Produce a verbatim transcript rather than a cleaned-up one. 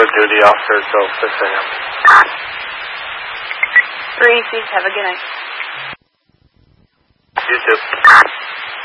Metro duty officer till six A M Three, please have a good night. You too.